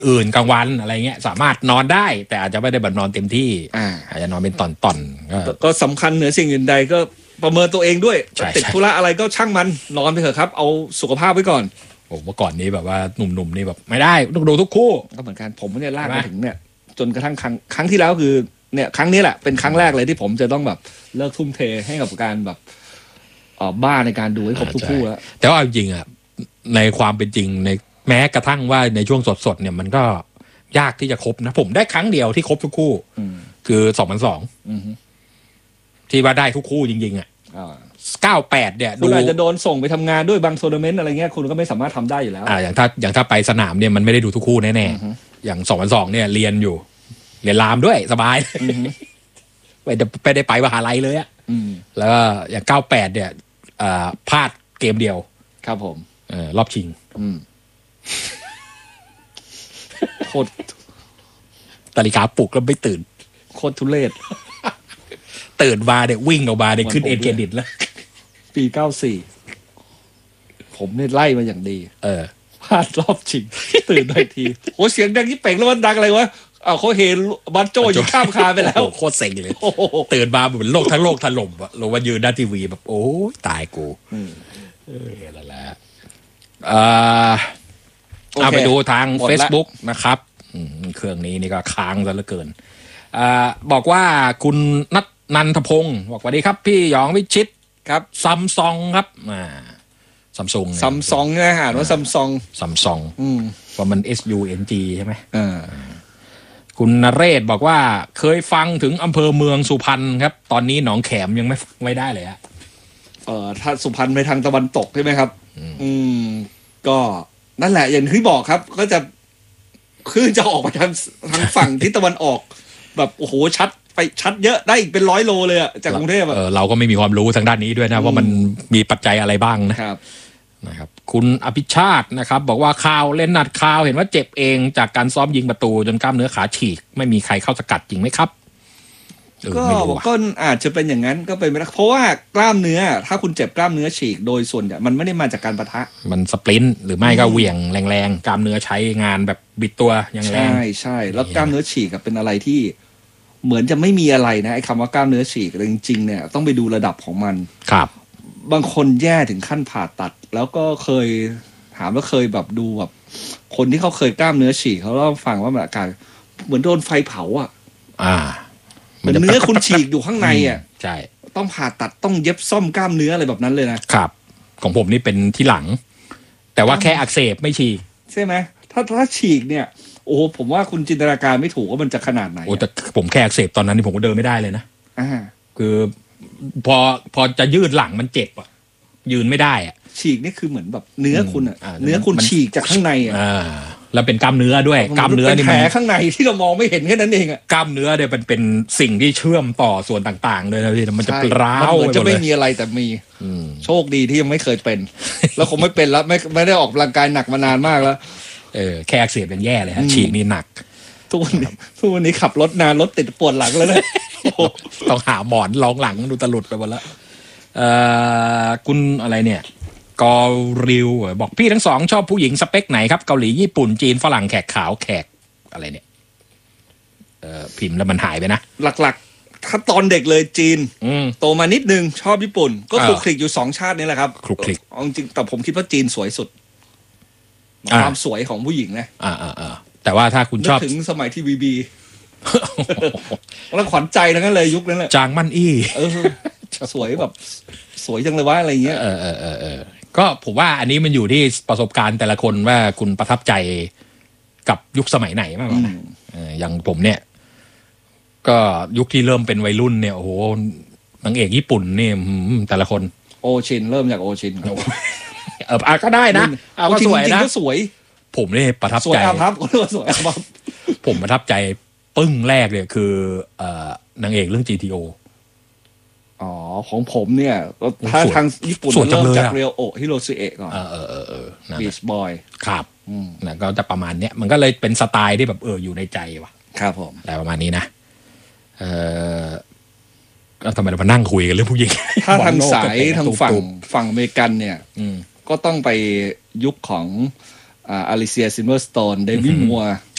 อื่นกลางวันอะไรเงี้ยสามารถนอนได้แต่อาจจะไม่ได้แบบนอนเต็มที่อาจจะนอนเป็นตอนก็สำคัญเหนือสิ่งอื่นใดก็ประเมินตัวเองด้วยติดธุระอะไรก็ช่างมันนอนไปเถอะครับเอาสุขภาพไว้ก่อนเมื่อก่อนนี้แบบว่าหนุ่มๆนี่แบบไม่ได้ต้องดูทุกคู่ก็เหมือนกันผมเนี่ยลากมาถึงเนี่ยจนกระทั่งครั้งที่แล้วคือเนี่ยครั้งนี้แหละเป็นครั้งแรกเลยที่ผมจะต้องแบบเลิกทุ่มเทให้กับการแบบบ้าในการดูให้ครบทุกคู่แล้วแต่ว่าจริงๆอ่ะในความเป็นจริงในแม้กระทั่งว่าในช่วงสดๆเนี่ยมันก็ยากที่จะครบนะผมได้ครั้งเดียวที่ครบทุกคู่คือ2002ที่ว่าได้ทุกคู่จริงๆอ่ะ98เนี่ยคุณอาจจะโดนส่งไปทำงานด้วยบางทัวร์นาเมนต์อะไรเงี้ยคุณก็ไม่สามารถทำได้อยู่แล้วอย่างถ้าไปสนามเนี่ยมันไม่ได้ดูทุกคู่แน่ๆอย่าง2002เนี่ยเรียนรามด้วยสบายไปได้ไปมหาลัยเลยอ่ะแล้วก็อย่าง98เนี่ยพลาดเกมเดียวครับผมรอบชิงโคตรนาฬิกาปลุกแล้วไม่ตื่นโคตรทุเรศตื่นมาเนี่ยวิ่งออกมาเนี่ยขึ้นเอ็นเครดิตแล้วปี94ผมเนี่ยไล่มาอย่างดีพลาดรอบชิงตื่นได้ทีโหเสียงดังที่เป่งแล้วมันดังอะไรวะเขาเห็นบัตโจอยู่ข้ามคาไปแล้วโคตรเซ็งเลยตื่นมาเหมือนโลกทั้งโลกถล่มอะลงมายืนหน้าทีวีแบบโอ้ตายกูนั่นแหละเอาไปดูทาง Facebook นะครับเครื่องนี้นี่ก็ค้างซะเหลือเกินบอกว่าคุณนันทพงศ์บอกว่าดีครับพี่หยองวิชิตครับซัมซุงครับซัมซุงนะอ่านว่าซัมซุงเพราะมัน SUNG ใช่ไหมคุณนเรศบอกว่าเคยฟังถึงอำเภอเมืองสุพรรณครับตอนนี้หนองแขมยังไม่ได้เลยฮะถ้าสุพรรณไปทางตะวันตกใช่ไหมครับก็นั่นแหละอย่างที่บอกครับก็จะคือจะออกไปทางฝั่งทิศตะวันออกแบบโอ้โหชัดเยอะได้อีกเป็น100 โลเลยอะจากกรุงเทพเราก็ไม่มีความรู้ทางด้านนี้ด้วยนะว่ามันมีปัจจัยอะไรบ้างนะครับคุณอภิชาตินะครับบอกว่าข่าวเล่นนัดข่าวเห็นว่าเจ็บเองจากการซ้อมยิงประตูจนกล้ามเนื้อขาฉีกไม่มีใครเข้าสกัดจริงไหมครับก็อาจจะเป็นอย่างนั้นก็เป็นไปได้เพราะว่ากล้ามเนื้อถ้าคุณเจ็บกล้ามเนื้อฉีกโดยส่วนใหญ่มันไม่ได้มาจากการปะทะมันสปรินต์หรือไม่ก็เหวี่ยงแรงๆกล้ามเนื้อใช้งานแบบบิดตัวอย่างแรงใช่แล้วกล้ามเนื้อฉีกเป็นอะไรที่เหมือนจะไม่มีอะไรนะไอ้คำว่ากล้ามเนื้อฉีกจริงๆเนี่ยต้องไปดูระดับของมันครับบางคนแย่ถึงขั้นผ่าตัดแล้วก็เคยถามว่าเคยแบบดูแบบคนที่เขาเคยกล้ามเนื้อฉีกเขาเล่าฟังว่ามันอาการเหมือนโดนไฟเผาเหมือนเนื้อคุณฉีกอยู่ข้างในใช่ต้องผ่าตัดต้องเย็บซ่อมกล้ามเนื้ออะไรแบบนั้นเลยนะครับของผมนี่เป็นที่หลังแต่ว่าแค่อักเสบไม่ฉีกใช่ไหมถ้าฉีกเนี่ยโอ้ผมว่าคุณจินตนาการไม่ถูกว่ามันจะขนาดไหนแต่ผมแค่อักเสบตอนนั้นนี่ผมก็เดินไม่ได้เลยนะคือพอจะยืดหลังมันเจ็บยืนไม่ได้ฉีกนี่คือเหมือนแบบเนื้อคุณเนื้อคุณฉีกจากข้างในแล้วเป็นกล้ามเนื้อด้วยกล้ามเนื้อนี่มันแผลข้างในที่เรามองไม่เห็นแค่นั้นเองกล้ามเนื้อเนี่ยมันเป็นสิ่งที่เชื่อมต่อส่วนต่างๆเลยนะพี่มันจะร้าวมันจะไม่มีอะไรแต่มีโชคดีที่ยังไม่เคยเป็นแล้วคงไม่เป็นแล้วไม่ได้ออกกำลังกายหนักมานานมากแล้วแค่อักเสบเป็นแย่เลยฮะฉีกนี่หนักทุกวันนี้ขับรถนานรถติดปวดหลังแล้วนะต้องหาหมอนรองหลังดูตลุดไปหมดแล้วคุณอะไรเนี่ยกอริวบอกพี่ทั้งสองชอบผู้หญิงสเปคไหนครับเกาหลีญี่ปุ่นจีนฝรั่งแขกขาวแขกอะไรเนี่ยพิมพ์แล้วมันหายไปนะหลักๆถ้าตอนเด็กเลยจีนโตมานิดนึงชอบญี่ปุ่นก็คลุกคลิกอยู่2ชาตินี้แหละครับคลุกคลิกจริงแต่ผมคิดว่าจีนสวยสุดความสวยของผู้หญิงนะแต่ว่าถ้าคุณชอบถึงสมัยที่บีแล้วขวัญใจทั้งนั้นเลยยุคนั้นแหละจางมั่นอี้สวยแบบสวยจังเลยว่าอะไรเงี้ยก็ผมว่าอันนี้มันอยู่ที่ประสบการณ์แต่ละคนว่าคุณประทับใจกับยุคสมัยไหนมากกว่านะอย่างผมเนี่ยก็ยุคที่เริ่มเป็นวัยรุ่นเนี่ยโอ้โหนางเอกญี่ปุ่นนี่แต่ละคนโอชินเริ่มจากโอชินก็ได้นะก็สวยนะก็สวยผมนี่ประทับใจสวยอาภัพก็เรียกว่าสวยอาภัพผมประทับใจปึ้งแรกเลยคือนางเอกเรื่อง GTO ของผมเนี่ยถ้าทางญี่ปุ่นเริ่มจากเรียวโอฮิโรซึเอะก่อนบีชบอยครับนั่นก็จะประมาณเนี้ยมันก็เลยเป็นสไตล์ที่แบบอยู่ในใจว่ะครับผมแต่ประมาณนี้นะก็ทำไมเรามานั่งคุยกันเรื่องผู้หญิงถ้าทางสายทางฝั่งอเมริกันเนี่ยก็ต้องไปยุคของอลิเซียซิลเวอร์สโตนเดวิดมัวร์